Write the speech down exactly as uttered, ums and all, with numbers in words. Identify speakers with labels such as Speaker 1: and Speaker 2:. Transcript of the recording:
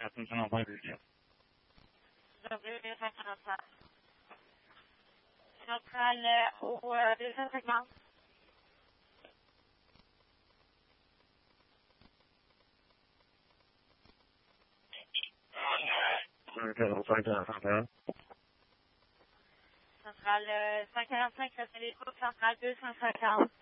Speaker 1: Attention en point de
Speaker 2: W cinq cent cinquante. Centrale au euh, deux cent cinquante. Centrale euh, cent quarante-cinq, ça fait les troupes centrale deux cent cinquante.